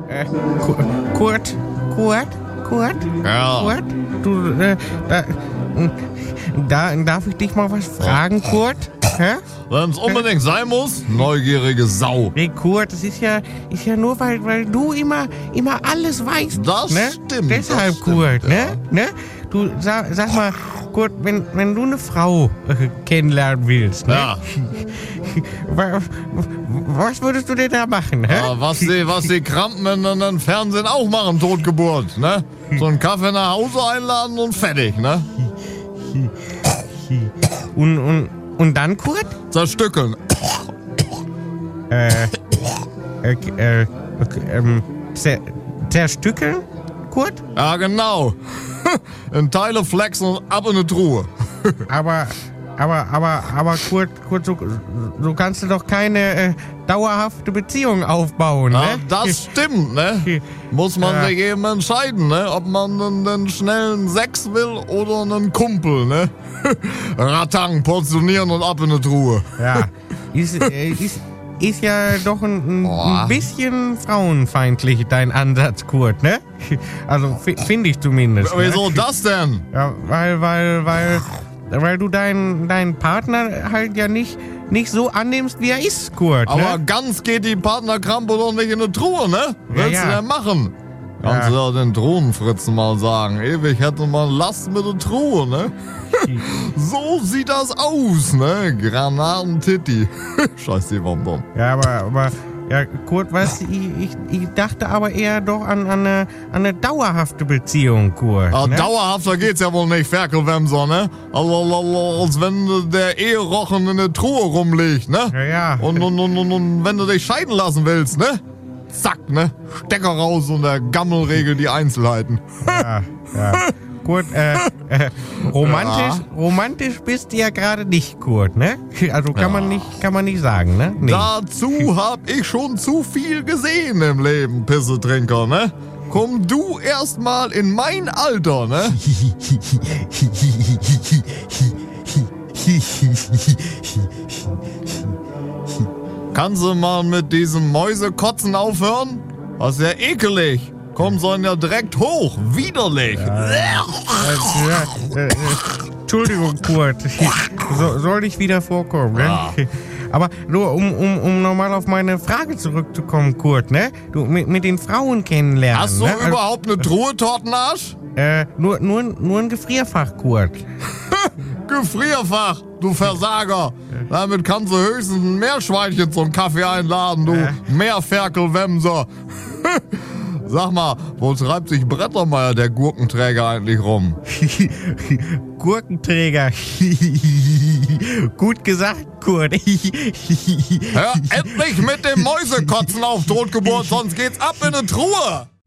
Kurt? Ja. Kurt? Du, darf ich dich mal was fragen, Kurt? Hä? Wenn es unbedingt sein muss, neugierige Sau. Nee, Kurt, das ist ja nur, weil du immer alles weißt. Das ne? stimmt. Deshalb, das stimmt, Kurt, ja. ne? Du, sag mal, Kurt, wenn du eine Frau kennenlernen willst, ne? Ja. Was würdest du denn da machen, hä? Ja, was die Krampen in den Fernsehen auch machen, Totgeburt, ne? So einen Kaffee nach Hause einladen und fertig, ne? Und dann, Kurt? Zerstückeln. Zerstückeln, Kurt? Ja, genau. In Teile flexen und ab in eine Truhe. Aber Kurt, so kannst du doch keine dauerhafte Beziehung aufbauen, Ja, ne? das stimmt, ne? Muss man sich eben entscheiden, ne? Ob man einen schnellen Sex will oder einen Kumpel, ne? Ratang, portionieren und ab in eine Truhe. Ja, ist ja doch ein bisschen frauenfeindlich, dein Ansatz, Kurt, ne? Also, finde ich zumindest. Wieso ne? das denn? Ja, weil du deinen Partner halt ja nicht so annimmst, wie er ist, Kurt, Aber ne? ganz geht die Partnerkrampe doch nicht in eine Truhe, ne? Willst du denn machen? Kannst du ja den Drohnenfritzen mal sagen. Ewig hätte man Last mit der Truhe, ne? So sieht das aus, ne? Granatentitti. Scheiß die Bonbon. Ja, aber ja, Kurt, weißt du, ich dachte aber eher doch an eine dauerhafte Beziehung, Kurt. Ja, ne? dauerhafter geht's ja wohl nicht, Ferkelwemser, ne? Also, als wenn der Eherochen in der Truhe rumliegt, ne? Ja. Und wenn du dich scheiden lassen willst, ne? Zack, ne? Stecker raus und der Gammel regelt die Einzelheiten. Ja. Kurt, romantisch bist du ja gerade nicht, Kurt, ne? Also kann man nicht sagen, ne? Nee. Dazu hab ich schon zu viel gesehen im Leben, Pissetrinker, ne? Komm du erst mal in mein Alter, ne? Kannst du mal mit diesem Mäusekotzen aufhören? Das ist ja ekelig. Komm, sollen ja direkt hoch. Widerlich. Entschuldigung, Kurt. Soll nicht wieder vorkommen, ne? Ja. Aber nur um nochmal auf meine Frage zurückzukommen, Kurt, ne? Du mit den Frauen kennenlernen. Hast du ne? überhaupt eine Truhe, Tortenarsch? Nur ein Gefrierfach, Kurt. Gefrierfach, du Versager. Damit kannst du höchstens ein Meerschweinchen zum Kaffee einladen, du Meerferkelwemser. Sag mal, wo treibt sich Brettermeier, der Gurkenträger, eigentlich rum? Gurkenträger. Gut gesagt, Kurt. Hör endlich mit dem Mäusekotzen auf, Totgeburt, sonst geht's ab in eine Truhe.